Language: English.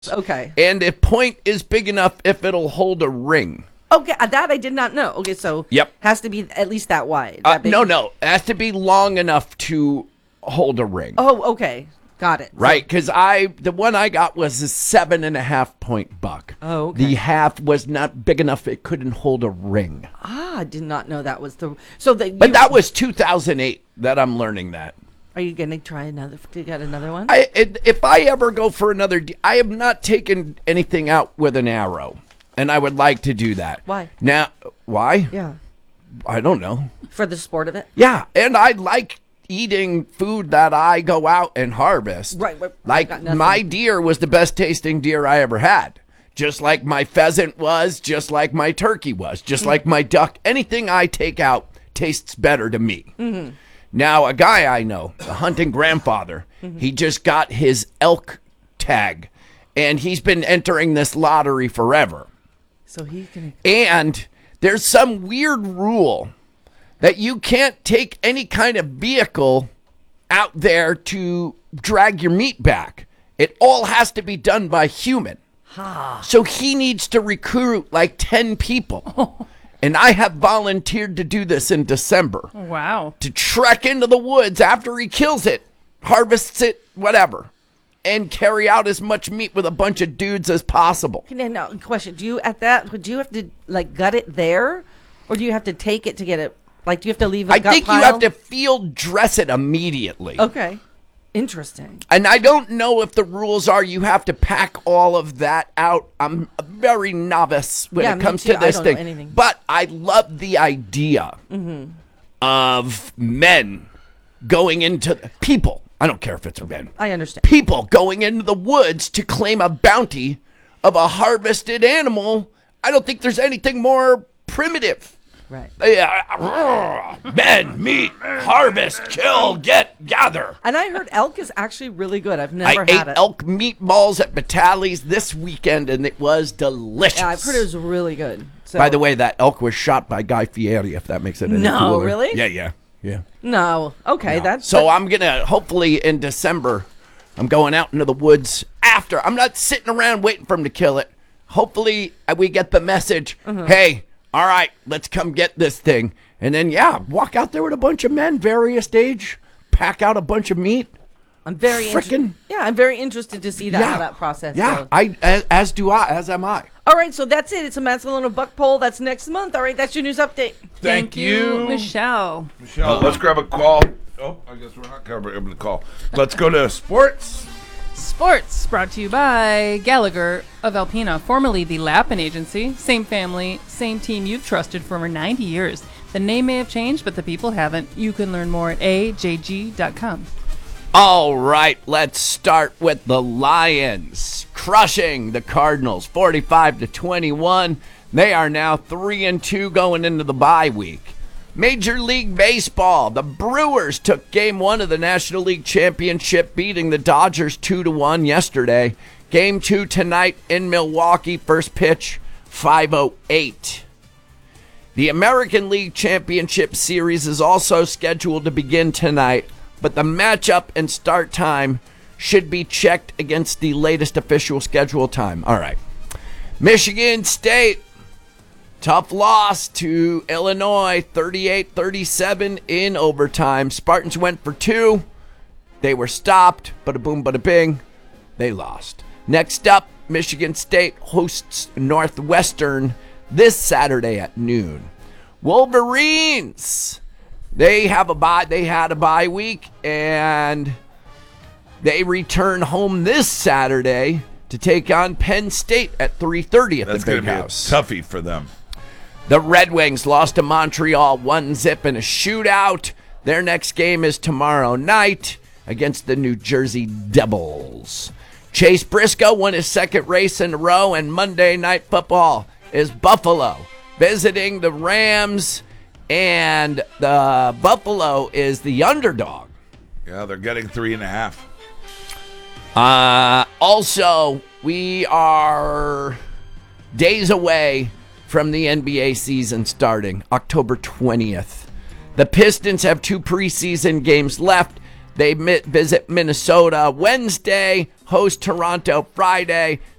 Okay. And a point is big enough if it'll hold a ring. Okay, that I did not know. Okay, so Yep. has to be at least that wide. No. It has to be long enough to hold a ring. Oh, okay. Got it. Right, because the one I got was a 7.5 point buck. Oh, okay. The half was not big enough; it couldn't hold a ring. I did not know that was the. But that was 2008 that I'm learning that. Are you gonna try to get another one? If I ever go for another, I have not taken anything out with an arrow, and I would like to do that. Why? Now, why? Yeah. I don't know. For the sport of it. Yeah, and I like eating food that I go out and harvest. Right. Like my deer was the best tasting deer I ever had. Just like my pheasant was, just like my turkey was, just like my duck. Anything I take out tastes better to me. Mm-hmm. Now, a guy I know, a hunting grandfather, he just got his elk tag, and he's been entering this lottery forever. So he can. And there's some weird rule that you can't take any kind of vehicle out there to drag your meat back. It all has to be done by human. So he needs to recruit like 10 people. And I have volunteered to do this in December. Wow. To trek into the woods after he kills it, harvests it, whatever, and carry out as much meat with a bunch of dudes as possible. No, question. Do you have to like gut it there? Or do you have to take it to get it? Like, do you have to leave a gut pile? I think you have to field dress it immediately. Okay. Interesting. And I don't know if the rules are you have to pack all of that out. I'm a very novice when it comes to this thing. Know anything. But I love the idea of men going into people. I don't care if it's men. I understand. People going into the woods to claim a bounty of a harvested animal. I don't think there's anything more primitive. Right. Men, meat, harvest, kill, gather. And I heard elk is actually really good. I've never I had ate it. elk meatballs at Batali's this weekend, and it was delicious. Yeah, I've heard it was really good. So. By the way, that elk was shot by Guy Fieri, if that makes it any cooler. No, really? Yeah. No. Okay, No. that's... So I'm going to, hopefully in December, I'm going out into the woods after. I'm not sitting around waiting for him to kill it. Hopefully we get the message, hey, all right, let's come get this thing. And then, walk out there with a bunch of men, various age, pack out a bunch of meat. I'm very interested. Yeah, I'm very interested to see how that process goes. As am I. All right, so that's it. It's a Matt Salona Buck Poll. That's next month. All right, that's your news update. Thank you, Michelle. Let's grab a call. Oh, I guess we're not covering the call. Let's go to sports. Sports brought to you by Gallagher of Alpena, formerly the Lappin Agency. Same family, same team you've trusted for over 90 years. The name may have changed, but the people haven't. You can learn more at ajg.com. All right, let's start with the Lions crushing the Cardinals 45-21. They are now 3-2 going into the bye week. Major League Baseball, the Brewers took Game 1 of the National League Championship, beating the Dodgers 2-1 yesterday. Game 2 tonight in Milwaukee, first pitch, 5:08. The American League Championship Series is also scheduled to begin tonight, but the matchup and start time should be checked against the latest official schedule time. All right. Michigan State, tough loss to Illinois, 38-37 in overtime. Spartans went for 2. They were stopped. Bada boom, bada bing. They lost. Next up, Michigan State hosts Northwestern this Saturday at noon. Wolverines, they had a bye week, and they return home this Saturday to take on Penn State at 3:30 at the Big House. That's going to be a toughie for them. The Red Wings lost to Montreal 1-0 in a shootout. Their next game is tomorrow night against the New Jersey Devils. Chase Briscoe won his second race in a row, and Monday Night Football is Buffalo visiting the Rams, and the Buffalo is the underdog. Yeah, they're getting 3.5. Also, we are days away from the NBA season starting October 20th. The Pistons have 2 preseason games left. They visit Minnesota Wednesday, host Toronto Friday.